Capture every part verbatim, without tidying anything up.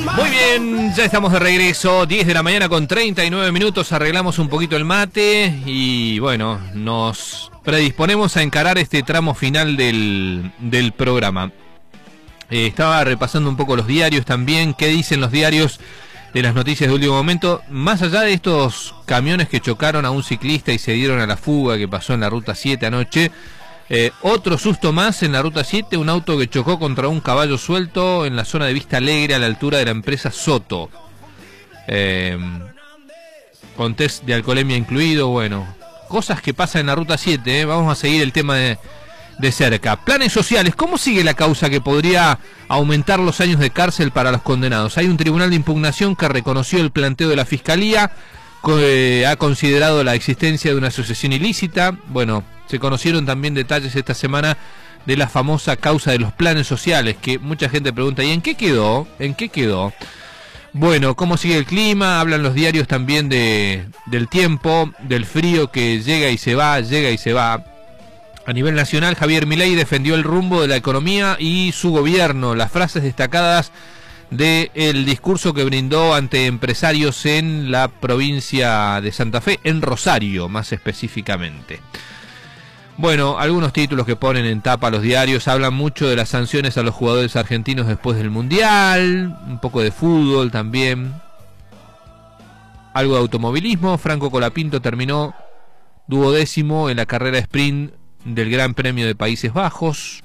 Muy bien, ya estamos de regreso, diez de la mañana con treinta y nueve minutos, arreglamos un poquito el mate y bueno, nos predisponemos a encarar este tramo final del, del programa. Eh, estaba repasando un poco los diarios también, qué dicen los diarios de las noticias de último momento, más allá de estos camiones que chocaron a un ciclista y se dieron a la fuga que pasó en la ruta siete anoche. Eh, otro susto más en la ruta siete, un auto que chocó contra un caballo suelto en la zona de Vista Alegre a la altura de la empresa Soto. Eh, con test de alcoholemia incluido, bueno, cosas que pasan en la ruta siete, eh. Vamos a seguir el tema de, de cerca. Planes sociales, ¿cómo sigue la causa que podría aumentar los años de cárcel para los condenados? Hay un tribunal de impugnación que reconoció el planteo de la Fiscalía, que ha considerado la existencia de una asociación ilícita. Bueno, se conocieron también detalles esta semana de la famosa causa de los planes sociales, que mucha gente pregunta, ¿y en qué quedó? ¿En qué quedó? Bueno, ¿cómo sigue el clima? Hablan los diarios también de del tiempo, del frío que llega y se va, llega y se va. A nivel nacional, Javier Milei defendió el rumbo de la economía y su gobierno. Las frases destacadas del discurso que brindó ante empresarios en la provincia de Santa Fe, en Rosario más específicamente. Bueno, algunos títulos que ponen en tapa los diarios hablan mucho de las sanciones a los jugadores argentinos después del Mundial, un poco de fútbol también, algo de automovilismo. Franco Colapinto terminó duodécimo en la carrera sprint del Gran Premio de Países Bajos.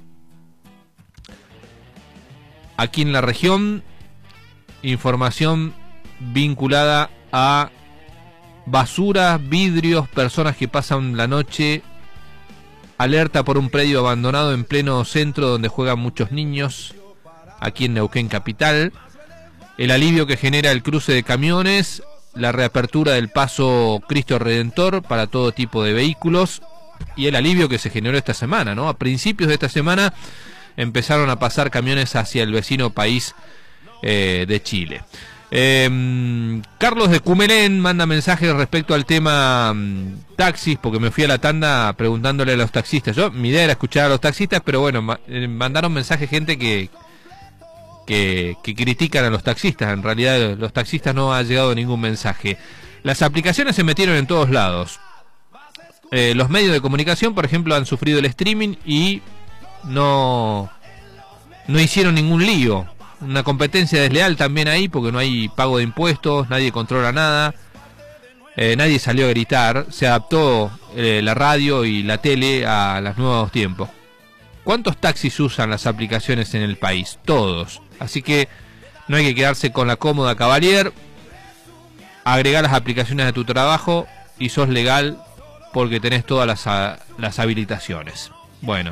Aquí en la región, información vinculada a basura, vidrios, personas que pasan la noche. Alerta por un predio abandonado en pleno centro donde juegan muchos niños, aquí en Neuquén capital. El alivio que genera el cruce de camiones, la reapertura del paso Cristo Redentor para todo tipo de vehículos y el alivio que se generó esta semana, ¿no? A principios de esta semana empezaron a pasar camiones hacia el vecino país eh, de Chile. Eh, Carlos de Cumelén manda mensajes respecto al tema um, taxis, porque me fui a la tanda preguntándole a los taxistas. Yo, mi idea era escuchar a los taxistas, pero bueno, ma eh, mandaron mensajes gente que, que que critican a los taxistas. En realidad los taxistas no ha llegado ningún mensaje. Las aplicaciones se metieron en todos lados. Eh, los medios de comunicación, por ejemplo, han sufrido el streaming y no no hicieron ningún lío. Una competencia desleal también ahí, porque no hay pago de impuestos, nadie controla nada, eh, nadie salió a gritar, se adaptó eh, la radio y la tele a los nuevos tiempos. ¿Cuántos taxis usan las aplicaciones en el país? Todos. Así que no hay que quedarse con la cómoda Cavalier, agregar las aplicaciones a tu trabajo y sos legal porque tenés todas las, a, las habilitaciones. Bueno.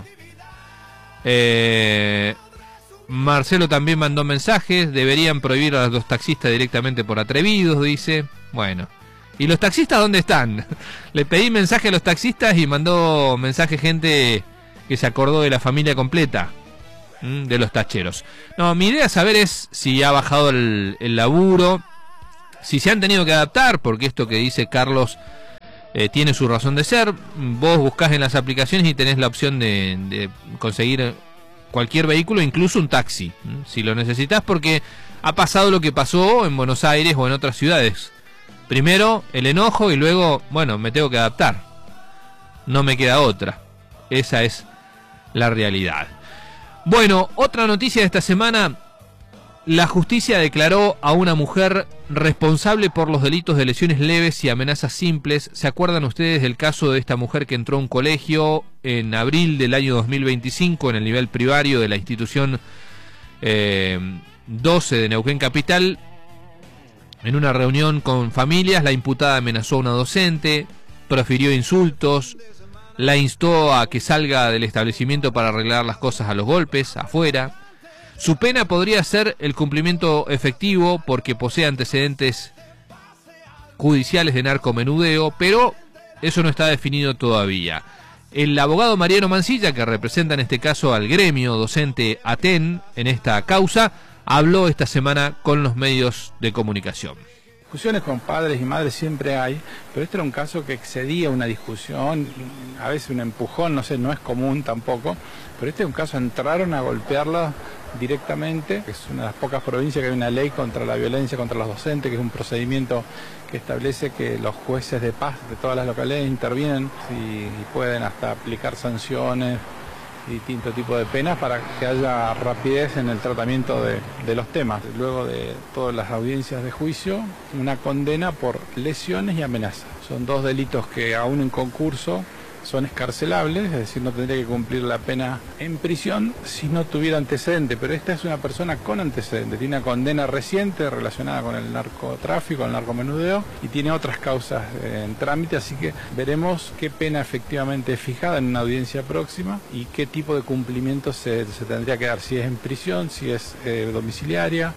Eh... Marcelo también mandó mensajes, deberían prohibir a los taxistas directamente por atrevidos, dice. Bueno, ¿y los taxistas dónde están? Le pedí mensaje a los taxistas y mandó mensaje gente que se acordó de la familia completa, ¿m? De los tacheros. No, mi idea saber es si ha bajado el, el laburo, si se han tenido que adaptar, porque esto que dice Carlos eh, tiene su razón de ser. Vos buscás en las aplicaciones y tenés la opción de, de conseguir cualquier vehículo, incluso un taxi, si lo necesitas, porque ha pasado lo que pasó en Buenos Aires o en otras ciudades. Primero el enojo y luego, bueno, me tengo que adaptar. No me queda otra. Esa es la realidad. Bueno, otra noticia de esta semana. La justicia declaró a una mujer responsable por los delitos de lesiones leves y amenazas simples. ¿Se acuerdan ustedes del caso de esta mujer que entró a un colegio en abril del año dos mil veinticinco en el nivel primario de la institución eh, doce de Neuquén Capital? En una reunión con familias, la imputada amenazó a una docente, profirió insultos, la instó a que salga del establecimiento para arreglar las cosas a los golpes, afuera. Su pena podría ser el cumplimiento efectivo porque posee antecedentes judiciales de narcomenudeo, pero eso no está definido todavía. El abogado Mariano Mancilla, que representa en este caso al gremio docente ATEN en esta causa, habló esta semana con los medios de comunicación. discusiones con padres y madres siempre hay, pero este era un caso que excedía una discusión, a veces un empujón, no sé, no es común tampoco, pero este es un caso, entraron a golpearla directamente. Es una de las pocas provincias que hay una ley contra la violencia contra los docentes, que es un procedimiento que establece que los jueces de paz de todas las localidades intervienen y, y pueden hasta aplicar sanciones y distintos tipos de penas para que haya rapidez en el tratamiento de, de los temas. Luego de todas las audiencias de juicio, una condena por lesiones y amenazas. Son dos delitos que aún en concurso son escarcelables, es decir, no tendría que cumplir la pena en prisión si no tuviera antecedente, pero esta es una persona con antecedente, tiene una condena reciente relacionada con el narcotráfico, el narcomenudeo, y tiene otras causas en trámite, así que veremos qué pena efectivamente es fijada en una audiencia próxima y qué tipo de cumplimiento se, se tendría que dar, si es en prisión, si es eh, domiciliaria.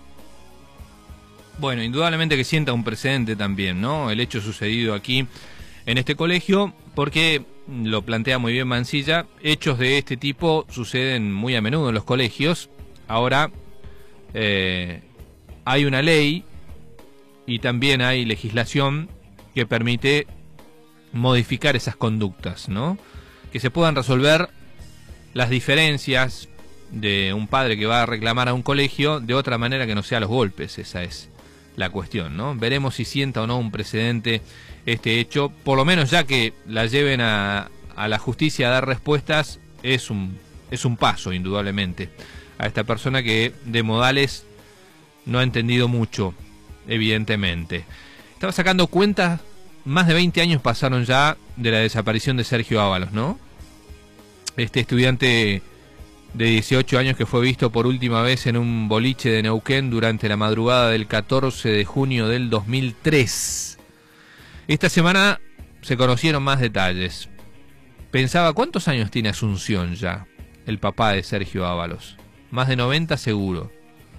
Bueno, indudablemente que sienta un precedente también, ¿no? El hecho sucedido aquí en este colegio, porque lo plantea muy bien Mansilla, hechos de este tipo suceden muy a menudo en los colegios. Ahora eh, hay una ley y también hay legislación que permite modificar esas conductas, ¿no? Que se puedan resolver las diferencias de un padre que va a reclamar a un colegio de otra manera que no sea los golpes. Esa es la cuestión, ¿no? Veremos si sienta o no un precedente este hecho, por lo menos ya que la lleven a, a la justicia a dar respuestas, es un, es un paso, indudablemente, a esta persona que de modales no ha entendido mucho, evidentemente. Estaba sacando cuentas, más de veinte años pasaron ya de la desaparición de Sergio Ábalos, ¿no? Este estudiante de dieciocho años que fue visto por última vez en un boliche de Neuquén durante la madrugada del catorce de junio del dos mil tres. Esta semana se conocieron más detalles. Pensaba, ¿cuántos años tiene Asunción ya? El papá de Sergio Ábalos. Más de noventa seguro.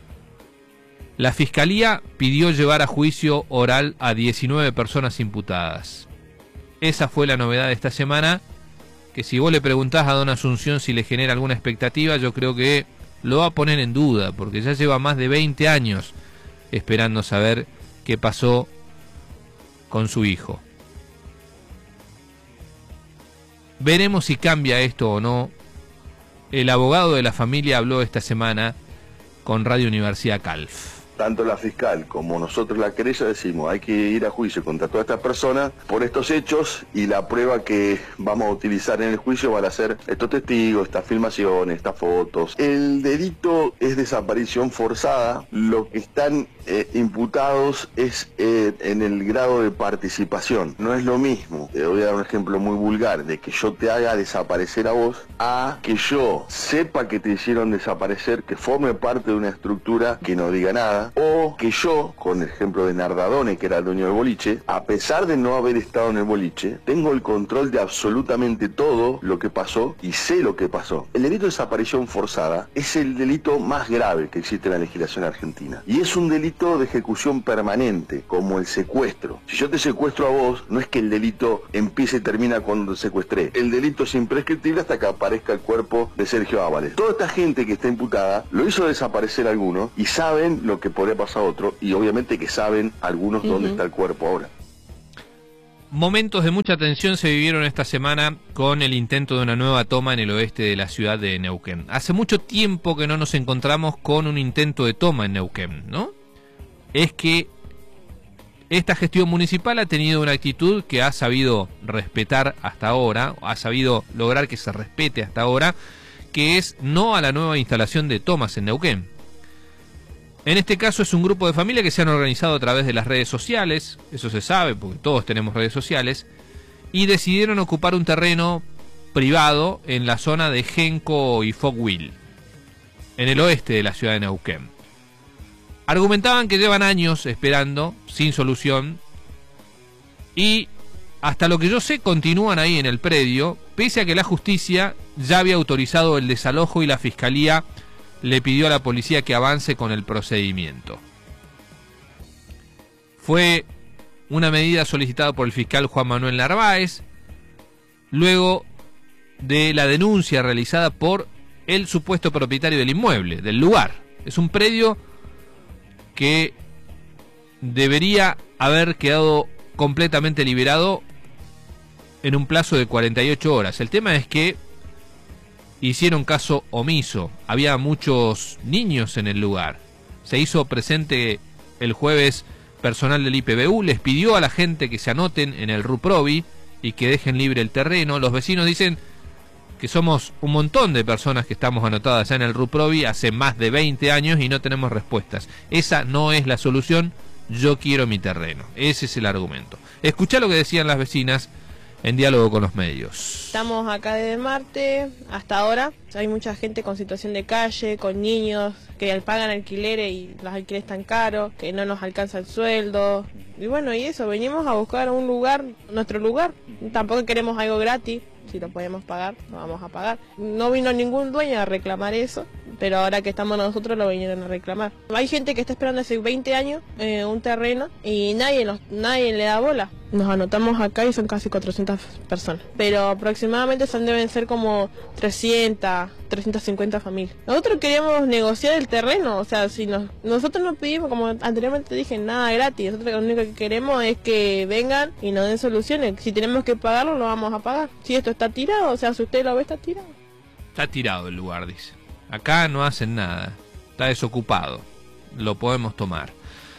La Fiscalía pidió llevar a juicio oral a diecinueve personas imputadas. Esa fue la novedad de esta semana, que si vos le preguntás a don Asunción si le genera alguna expectativa, yo creo que lo va a poner en duda, porque ya lleva más de veinte años esperando saber qué pasó con su hijo. Veremos si cambia esto o no. El abogado de la familia habló esta semana con Radio Universidad Calf. Tanto la fiscal como nosotros la querella decimos hay que ir a juicio contra todas estas personas por estos hechos, y la prueba que vamos a utilizar en el juicio van a ser estos testigos, estas filmaciones, estas fotos. El delito es desaparición forzada. Lo que están eh, imputados es eh, en el grado de participación. No es lo mismo, te voy a dar un ejemplo muy vulgar, de que yo te haga desaparecer a vos a que yo sepa que te hicieron desaparecer, que forme parte de una estructura que no diga nada, o que yo, con el ejemplo de Nardadone, que era el dueño del boliche, a pesar de no haber estado en el boliche, tengo el control de absolutamente todo lo que pasó y sé lo que pasó. El delito de desaparición forzada es el delito más grave que existe en la legislación argentina, y es un delito de ejecución permanente, como el secuestro. Si yo te secuestro a vos, no es que el delito empiece y termina cuando te secuestré. El delito es imprescriptible hasta que aparezca el cuerpo de Sergio Ábalos. Toda esta gente que está imputada lo hizo desaparecer alguno, y saben lo que podría pasar a otro, y obviamente que saben algunos uh-huh. dónde está el cuerpo ahora. Momentos de mucha tensión se vivieron esta semana con el intento de una nueva toma en el oeste de la ciudad de Neuquén. Hace mucho tiempo que no nos encontramos con un intento de toma en Neuquén, ¿no? Es que esta gestión municipal ha tenido una actitud que ha sabido respetar hasta ahora, ha sabido lograr que se respete hasta ahora, que es no a la nueva instalación de tomas en Neuquén. En este caso es un grupo de familia que se han organizado a través de las redes sociales, eso se sabe porque todos tenemos redes sociales, y decidieron ocupar un terreno privado en la zona de Genco y Fogwil, en el oeste de la ciudad de Neuquén. Argumentaban que llevan años esperando, sin solución, y hasta lo que yo sé continúan ahí en el predio, pese a que la justicia ya había autorizado el desalojo y la fiscalía le pidió a la policía que avance con el procedimiento. Fue una medida solicitada por el fiscal Juan Manuel Narváez, luego de la denuncia realizada por el supuesto propietario del inmueble, del lugar. Es un predio que debería haber quedado completamente liberado en un plazo de cuarenta y ocho horas. El tema es que hicieron caso omiso. Había muchos niños en el lugar. Se hizo presente el jueves personal del I P B U, les pidió a la gente que se anoten en el Ruprovi y que dejen libre el terreno. Los vecinos dicen que somos un montón de personas que estamos anotadas ya en el Ruprovi hace más de veinte años y no tenemos respuestas. Esa no es la solución, yo quiero mi terreno. Ese es el argumento. Escuchá lo que decían las vecinas en diálogo con los medios. Estamos acá desde martes hasta ahora. Hay mucha gente con situación de calle, con niños que pagan alquileres y los alquileres están caros, que no nos alcanza el sueldo. Y bueno, y eso, venimos a buscar un lugar, nuestro lugar. Tampoco queremos algo gratis. Si lo podemos pagar, lo vamos a pagar. No vino ningún dueño a reclamar eso, pero ahora que estamos nosotros lo vinieron a reclamar. Hay gente que está esperando hace veinte años eh, un terreno y nadie, nos, nadie le da bola. Nos anotamos acá y son casi cuatrocientas personas, pero aproximadamente son, deben ser como trescientas, trescientas cincuenta familias. Nosotros queríamos negociar el terreno, o sea, si nos, nosotros no pedimos, como anteriormente dije, nada gratis. Nosotros lo único que queremos es que vengan y nos den soluciones. Si tenemos que pagarlo, lo vamos a pagar. Si esto está tirado, o sea, si usted lo ve, está tirado. Está tirado el lugar, dice. Acá no hacen nada, está desocupado, lo podemos tomar.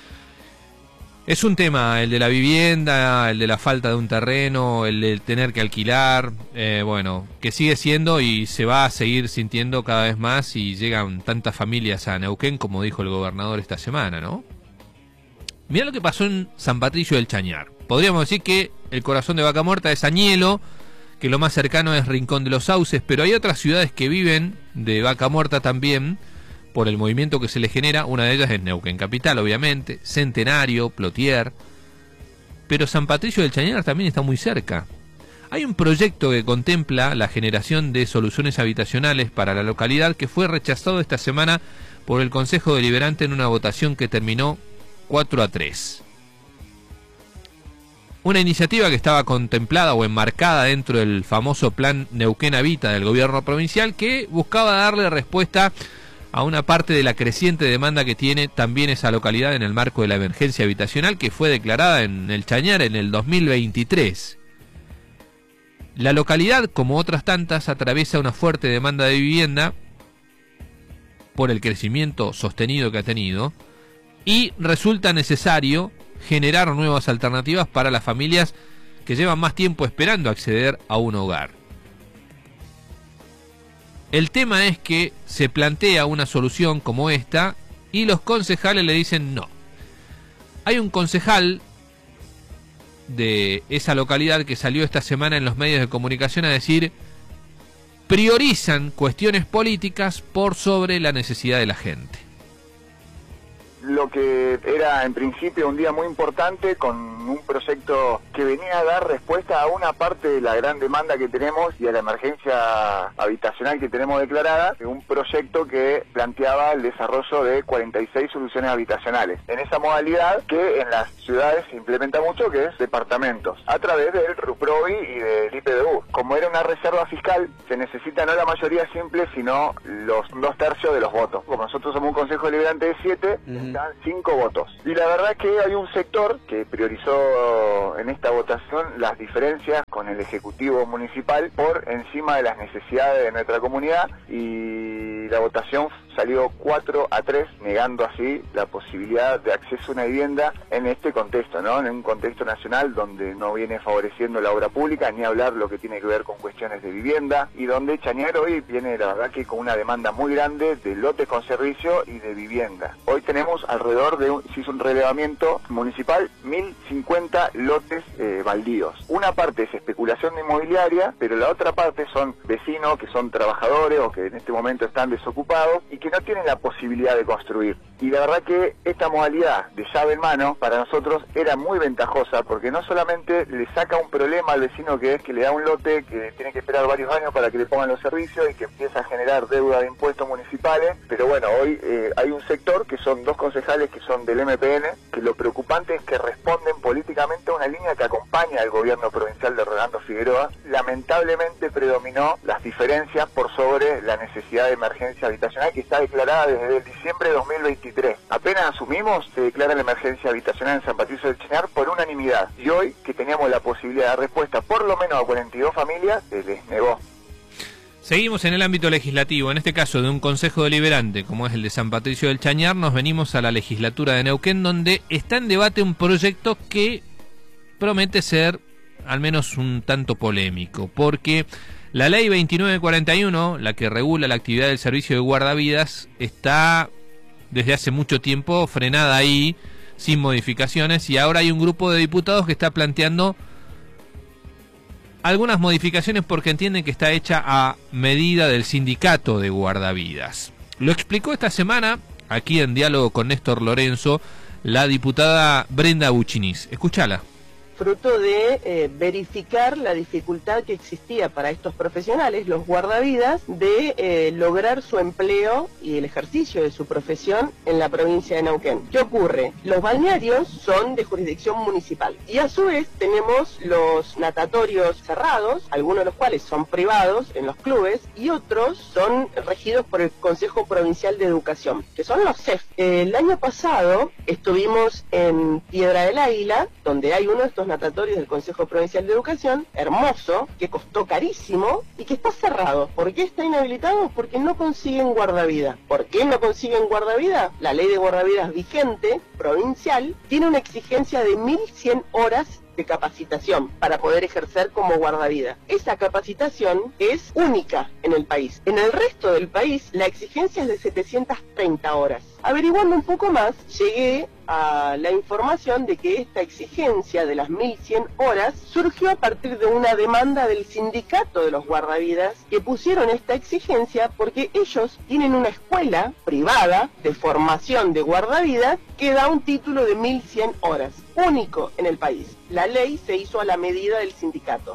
Es un tema, el de la vivienda, el de la falta de un terreno, el de tener que alquilar, eh, bueno, que sigue siendo y se va a seguir sintiendo cada vez más y llegan tantas familias a Neuquén, como dijo el gobernador esta semana, ¿no? Mirá lo que pasó en San Patricio del Chañar. Podríamos decir que el corazón de Vaca Muerta es Añelo, que lo más cercano es Rincón de los Sauces, pero hay otras ciudades que viven de Vaca Muerta también, por el movimiento que se le genera. Una de ellas es Neuquén Capital, obviamente, Centenario, Plotier, pero San Patricio del Chañar también está muy cerca. Hay un proyecto que contempla la generación de soluciones habitacionales para la localidad que fue rechazado esta semana por el Consejo Deliberante en una votación que terminó cuatro a tres. Una iniciativa que estaba contemplada o enmarcada dentro del famoso Plan Neuquén Habita del gobierno provincial, que buscaba darle respuesta a una parte de la creciente demanda que tiene también esa localidad en el marco de la emergencia habitacional que fue declarada en el Chañar en el dos mil veintitrés. La localidad, como otras tantas, atraviesa una fuerte demanda de vivienda por el crecimiento sostenido que ha tenido y resulta necesario generar nuevas alternativas para las familias que llevan más tiempo esperando acceder a un hogar. El tema es que se plantea una solución como esta y los concejales le dicen no. Hay un concejal de esa localidad que salió esta semana en los medios de comunicación a decir: priorizan cuestiones políticas por sobre la necesidad de la gente. Lo que era en principio un día muy importante, con un proyecto que venía a dar respuesta a una parte de la gran demanda que tenemos y a la emergencia habitacional que tenemos declarada, un proyecto que planteaba el desarrollo de cuarenta y seis soluciones habitacionales, en esa modalidad que en las ciudades se implementa mucho, que es departamentos, a través del Ruprovi y del I P B U. Como era una reserva fiscal, se necesita no la mayoría simple, sino los dos tercios de los votos. Como nosotros somos un consejo deliberante de siete, uh-huh. Dan cinco votos. Y la verdad que hay un sector que priorizó en esta votación las diferencias con el Ejecutivo Municipal por encima de las necesidades de nuestra comunidad, y la votación salió cuatro a tres, negando así la posibilidad de acceso a una vivienda en este contexto, ¿no? En un contexto nacional donde no viene favoreciendo la obra pública, ni hablar lo que tiene que ver con cuestiones de vivienda, y donde Chañar hoy viene, la verdad, que con una demanda muy grande de lotes con servicio y de vivienda. Hoy tenemos alrededor de, un, se hizo un relevamiento municipal, mil cincuenta lotes eh, baldíos. Una parte es especulación inmobiliaria, pero la otra parte son vecinos que son trabajadores o que en este momento están desocupados y que no tienen la posibilidad de construir. Y la verdad que esta modalidad de llave en mano para nosotros era muy ventajosa, porque no solamente le saca un problema al vecino, que es que le da un lote que tiene que esperar varios años para que le pongan los servicios y que empieza a generar deuda de impuestos municipales, pero bueno, hoy eh, hay un sector que son dos concejales que son del M P N, que lo preocupante es que responden políticamente a una línea que acompaña al gobierno provincial de Rolando Figueroa. Lamentablemente predominó las diferencias por sobre la necesidad de emergencia habitacional que está declarada desde el diciembre de dos mil veintitrés. Apenas asumimos, se declara la emergencia habitacional en San Patricio del Chañar por unanimidad. Y hoy, que teníamos la posibilidad de dar respuesta por lo menos a cuarenta y dos familias, se les negó. Seguimos en el ámbito legislativo, en este caso de un consejo deliberante como es el de San Patricio del Chañar, nos venimos a la legislatura de Neuquén, donde está en debate un proyecto que promete ser al menos un tanto polémico, porque la ley veintinueve cuarenta y uno, la que regula la actividad del servicio de guardavidas, está desde hace mucho tiempo frenada ahí, sin modificaciones, y ahora hay un grupo de diputados que está planteando algunas modificaciones porque entienden que está hecha a medida del sindicato de guardavidas. Lo explicó esta semana, aquí en diálogo con Néstor Lorenzo, la diputada Brenda Buchinis. Escúchala. Fruto de eh, verificar la dificultad que existía para estos profesionales, los guardavidas, de eh, lograr su empleo y el ejercicio de su profesión en la provincia de Neuquén. ¿Qué ocurre? Los balnearios son de jurisdicción municipal y a su vez tenemos los natatorios cerrados, algunos de los cuales son privados en los clubes y otros son regidos por el Consejo Provincial de Educación, que son los C E F. El año pasado estuvimos en Piedra del Águila, donde hay uno de estos natatorios del Consejo Provincial de Educación, hermoso, que costó carísimo y que está cerrado. ¿Por qué está inhabilitado? Porque no consiguen guardavida. ¿Por qué no consiguen guardavida? La ley de guardavidas vigente, provincial, tiene una exigencia de mil cien horas de capacitación para poder ejercer como guardavida. Esa capacitación es única en el país. En el resto del país la exigencia es de setecientas treinta horas. Averiguando un poco más, llegué a la información de que esta exigencia de las mil cien horas surgió a partir de una demanda del sindicato de los guardavidas que pusieron esta exigencia porque ellos tienen una escuela privada de formación de guardavidas que da un título de mil cien horas, único en el país. La ley se hizo a la medida del sindicato.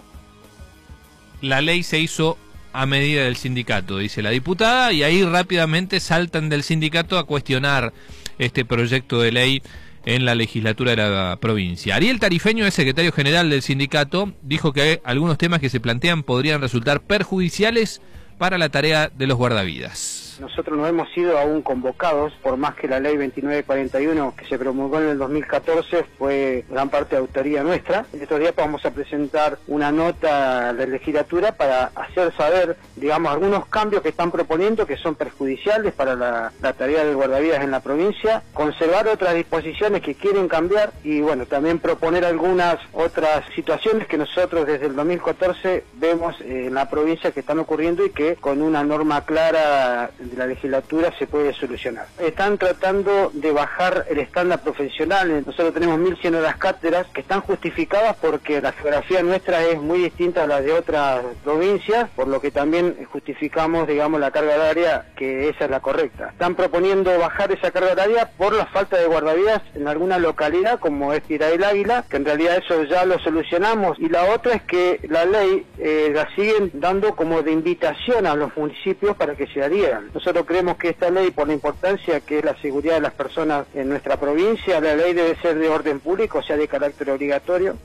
La ley se hizo a medida del sindicato, dice la diputada, y ahí rápidamente saltan del sindicato a cuestionar este proyecto de ley en la legislatura de la provincia. Ariel Tarifeño, es secretario general del sindicato, dijo que algunos temas que se plantean podrían resultar perjudiciales para la tarea de los guardavidas. Nosotros no hemos sido aún convocados, por más que la ley veintinueve cuarenta y uno que se promulgó en el dos mil catorce fue gran parte de autoría nuestra. En estos días vamos a presentar una nota de legislatura para hacer saber, digamos, algunos cambios que están proponiendo que son perjudiciales para la, la tarea de guardavidas en la provincia, conservar otras disposiciones que quieren cambiar y, bueno, también proponer algunas otras situaciones que nosotros desde el dos mil catorce vemos en la provincia que están ocurriendo y que con una norma clara de la legislatura se puede solucionar. Están tratando de bajar el estándar profesional. Nosotros tenemos mil cien horas cátedras que están justificadas porque la geografía nuestra es muy distinta a la de otras provincias, por lo que también justificamos, digamos, la carga horaria, que esa es la correcta. Están proponiendo bajar esa carga horaria por la falta de guardavidas en alguna localidad como es Piedra del Águila, que en realidad eso ya lo solucionamos, y la otra es que la ley eh, la siguen dando como de invitación a los municipios para que se adhieran. Nosotros creemos que esta ley, por la importancia que es la seguridad de las personas en nuestra provincia, la ley debe ser de orden público, o sea, de carácter obligatorio.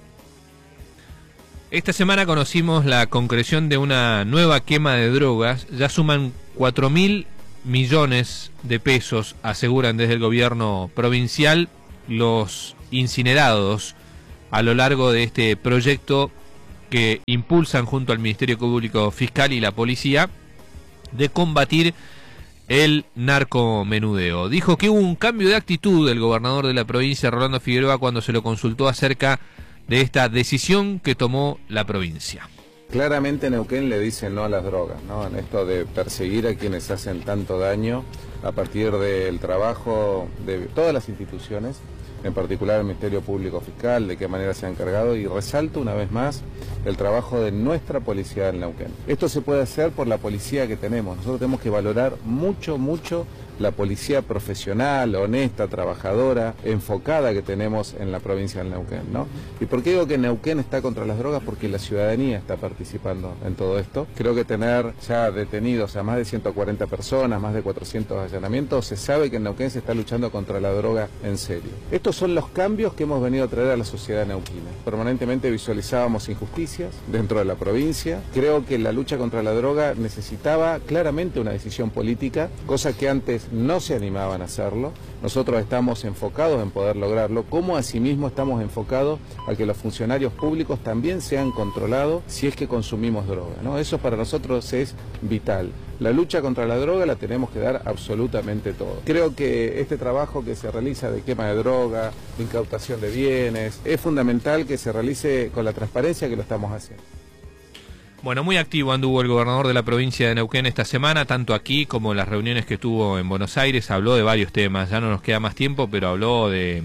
Esta semana conocimos la concreción de una nueva quema de drogas. Ya suman cuatro mil millones de pesos, aseguran desde el gobierno provincial, los incinerados a lo largo de este proyecto que impulsan junto al Ministerio Público Fiscal y la Policía de combatir el narcomenudeo. Dijo que hubo un cambio de actitud del gobernador de la provincia, Rolando Figueroa, cuando se lo consultó acerca de esta decisión que tomó la provincia. Claramente Neuquén le dice no a las drogas, ¿no? En esto de perseguir a quienes hacen tanto daño a partir del trabajo de todas las instituciones, en particular el Ministerio Público Fiscal, de qué manera se ha encargado, y resalto una vez más el trabajo de nuestra policía en Neuquén. Esto se puede hacer por la policía que tenemos. Nosotros tenemos que valorar mucho, mucho la policía profesional, honesta, trabajadora, enfocada que tenemos en la provincia del Neuquén, ¿no? ¿Y por qué digo que Neuquén está contra las drogas? Porque la ciudadanía está participando en todo esto. Creo que tener ya detenidos a más de ciento cuarenta personas, más de cuatrocientos allanamientos, se sabe que en Neuquén se está luchando contra la droga en serio. Estos son los cambios que hemos venido a traer a la sociedad neuquina. Permanentemente visualizábamos injusticias dentro de la provincia. Creo que la lucha contra la droga necesitaba claramente una decisión política, cosa que antes no se animaban a hacerlo. Nosotros estamos enfocados en poder lograrlo, como asimismo estamos enfocados a que los funcionarios públicos también sean controlados si es que consumimos droga, ¿no? Eso para nosotros es vital. La lucha contra la droga la tenemos que dar absolutamente todo. Creo que este trabajo que se realiza de quema de droga, de incautación de bienes, es fundamental que se realice con la transparencia que lo estamos haciendo. Bueno, muy activo anduvo el gobernador de la provincia de Neuquén esta semana, tanto aquí como en las reuniones que tuvo en Buenos Aires. Habló de varios temas, ya no nos queda más tiempo, pero habló de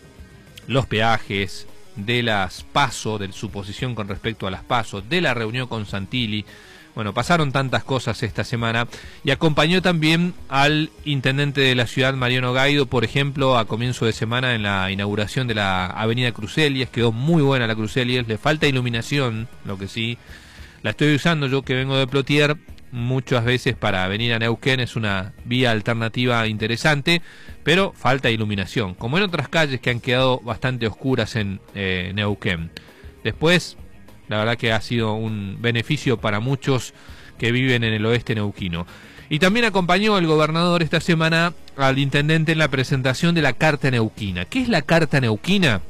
los peajes, de las PASO, de su posición con respecto a las PASO, de la reunión con Santilli. Bueno, pasaron tantas cosas esta semana y acompañó también al intendente de la ciudad, Mariano Gaido, por ejemplo, a comienzo de semana en la inauguración de la avenida Crucelies. Quedó muy buena la Crucelies, le falta iluminación, lo que sí la estoy usando yo que vengo de Plotier muchas veces para venir a Neuquén, es una vía alternativa interesante, pero falta iluminación, como en otras calles que han quedado bastante oscuras en eh, Neuquén. Después, la verdad que ha sido un beneficio para muchos que viven en el oeste neuquino. Y también acompañó el gobernador esta semana al intendente en la presentación de la Carta Neuquina. ¿Qué es la Carta Neuquina?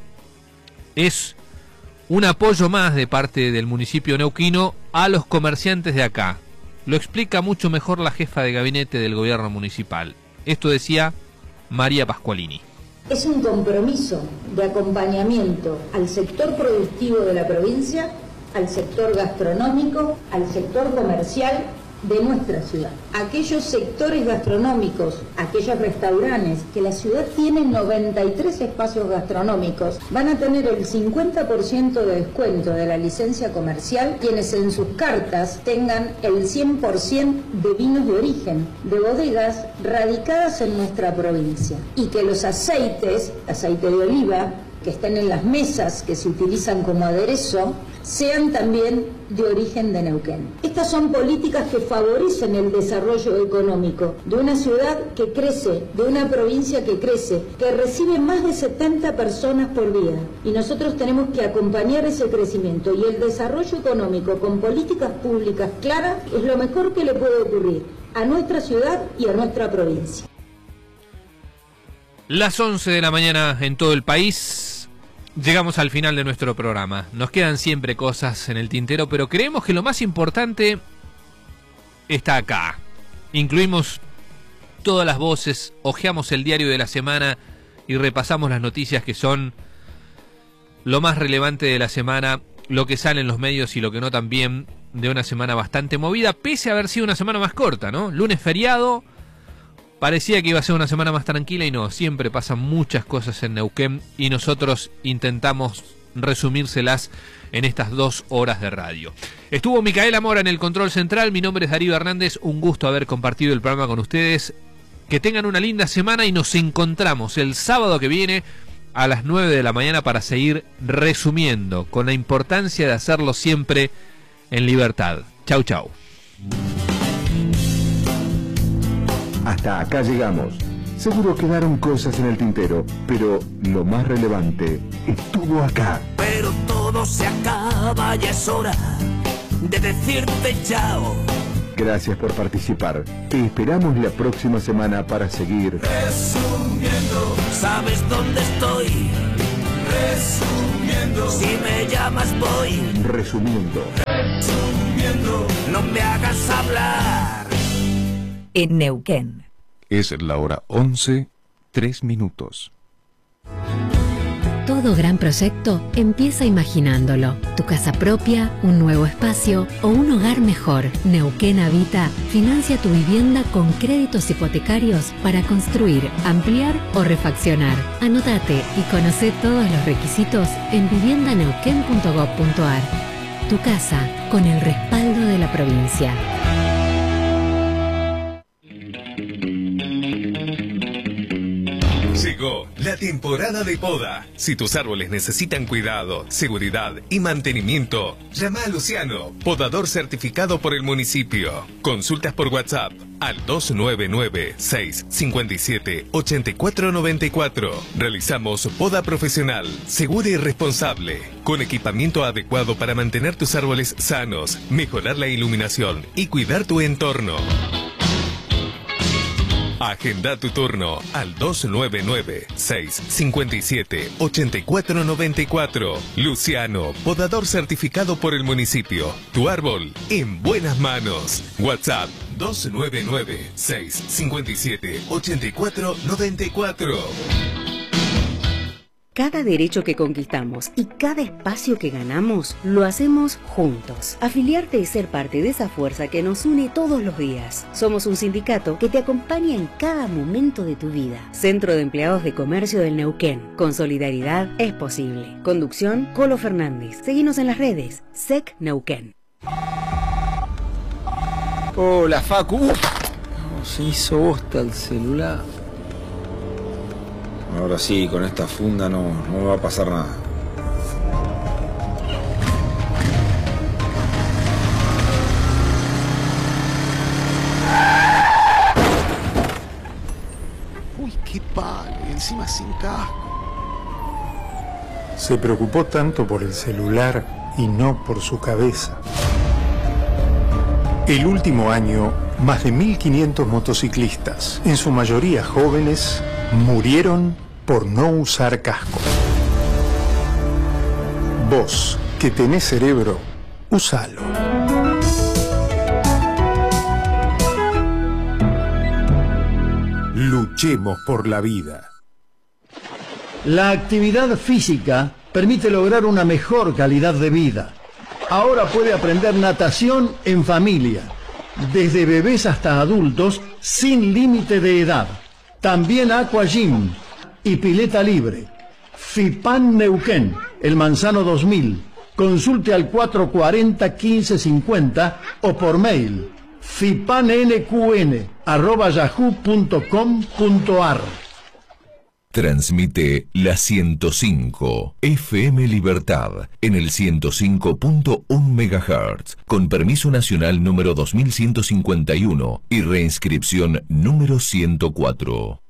Es un apoyo más de parte del municipio neuquino a los comerciantes de acá. Lo explica mucho mejor la jefa de gabinete del gobierno municipal. Esto decía María Pascualini. Es un compromiso de acompañamiento al sector productivo de la provincia, al sector gastronómico, al sector comercial de nuestra ciudad. Aquellos sectores gastronómicos, aquellos restaurantes, que la ciudad tiene noventa y tres espacios gastronómicos, van a tener el cincuenta por ciento de descuento de la licencia comercial quienes en sus cartas tengan el cien por ciento de vinos de origen, de bodegas radicadas en nuestra provincia. Y que los aceites, aceite de oliva, que estén en las mesas que se utilizan como aderezo, sean también de origen de Neuquén. Estas son políticas que favorecen el desarrollo económico de una ciudad que crece, de una provincia que crece, que recibe más de setenta personas por día. Y nosotros tenemos que acompañar ese crecimiento. Y el desarrollo económico con políticas públicas claras es lo mejor que le puede ocurrir a nuestra ciudad y a nuestra provincia. Las once de la mañana en todo el país. Llegamos al final de nuestro programa. Nos quedan siempre cosas en el tintero, pero creemos que lo más importante está acá. Incluimos todas las voces, hojeamos el diario de la semana y repasamos las noticias que son lo más relevante de la semana, lo que sale en los medios y lo que no también, de una semana bastante movida, pese a haber sido una semana más corta, ¿no? Lunes feriado. Parecía que iba a ser una semana más tranquila y no, siempre pasan muchas cosas en Neuquén y nosotros intentamos resumírselas en estas dos horas de radio. Estuvo Micaela Mora en el control central, mi nombre es Darío Hernández, un gusto haber compartido el programa con ustedes. Que tengan una linda semana y nos encontramos el sábado que viene a las nueve de la mañana para seguir resumiendo, con la importancia de hacerlo siempre en libertad. Chau, chau. Hasta acá llegamos. Seguro quedaron cosas en el tintero, pero lo más relevante estuvo acá. Pero todo se acaba y es hora de decirte chao. Gracias por participar. Te esperamos la próxima semana para seguir resumiendo. ¿Sabes dónde estoy? Resumiendo. Si me llamas voy. Resumiendo. Resumiendo. No me hagas hablar. En Neuquén. Es la hora once, tres minutos. Todo gran proyecto empieza imaginándolo. Tu casa propia, un nuevo espacio o un hogar mejor. Neuquén Habita financia tu vivienda con créditos hipotecarios para construir, ampliar o refaccionar. Anótate y conoce todos los requisitos en vivienda neuquén punto gob punto ar. Tu casa con el respaldo de la provincia. temporada de poda. Si tus árboles necesitan cuidado, seguridad y mantenimiento, llama a Luciano, podador certificado por el municipio. Consultas por WhatsApp al dos nueve nueve, seis cinco siete, ocho cuatro nueve cuatro. Realizamos poda profesional, segura y responsable, con equipamiento adecuado para mantener tus árboles sanos, mejorar la iluminación y cuidar tu entorno. Agenda tu turno al dos nueve nueve, seis cinco siete, ocho cuatro nueve cuatro. Luciano, podador certificado por el municipio. Tu árbol en buenas manos. WhatsApp dos nueve nueve, seis cinco siete, ocho cuatro nueve cuatro. Cada derecho que conquistamos y cada espacio que ganamos, lo hacemos juntos. Afiliarte es ser parte de esa fuerza que nos une todos los días. Somos un sindicato que te acompaña en cada momento de tu vida. Centro de Empleados de Comercio del Neuquén. Con solidaridad es posible. Conducción, Colo Fernández. Seguinos en las redes. S E C Neuquén. Hola, Facu. Uf, se hizo bosta el celular. Ahora sí, con esta funda no, no me va a pasar nada. Uy, qué palo, y encima sin casco. Se preocupó tanto por el celular y no por su cabeza. El último año, más de mil quinientos motociclistas, en su mayoría jóvenes, murieron por no usar casco. Vos, que tenés cerebro, usalo. Luchemos por la vida. La actividad física permite lograr una mejor calidad de vida. Ahora puede aprender natación en familia, desde bebés hasta adultos, sin límite de edad. También Aqua Gym y pileta libre. FIPAN Neuquén, El Manzano dos mil. Consulte al cuatro cuatro cero, quince cincuenta o por mail fipannqn arroba yahoo punto com punto ar. Transmite la ciento cinco F M Libertad en el ciento cinco punto uno megahertz con permiso nacional número dos mil ciento cincuenta y uno y reinscripción número ciento cuatro.